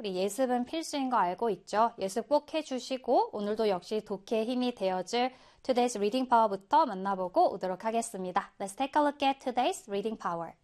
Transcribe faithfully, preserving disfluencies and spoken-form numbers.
우리 예습은 필수인 거 알고 있죠? 예습 꼭 해주시고 오늘도 역시 독해의 힘이 되어줄 Today's Reading Power부터 만나보고 오도록 하겠습니다. Let's take a look at today's reading power.